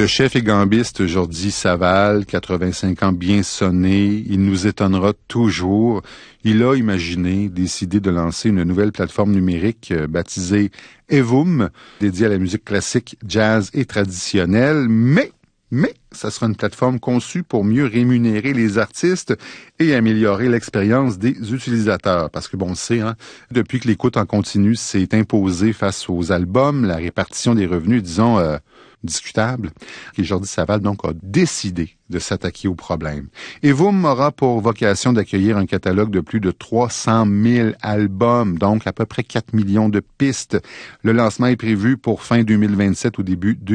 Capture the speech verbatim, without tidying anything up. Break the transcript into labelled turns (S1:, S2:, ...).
S1: Le chef et gambiste Jordi Savall, quatre-vingt-cinq ans bien sonné, il nous étonnera toujours. Il a imaginé, décidé de lancer une nouvelle plateforme numérique euh, baptisée Evum, dédiée à la musique classique, jazz et traditionnelle, mais Mais ça sera une plateforme conçue pour mieux rémunérer les artistes et améliorer l'expérience des utilisateurs. Parce que bon, on sait, hein, depuis que l'écoute en continu s'est imposée face aux albums, la répartition des revenus, disons, euh, discutable. Et Jordi Savall, donc, a décidé de s'attaquer au problème. Evum aura pour vocation d'accueillir un catalogue de plus de trois cent mille albums, donc à peu près quatre millions de pistes. Le lancement est prévu pour fin deux mille vingt-sept ou début deux mille vingt-huit.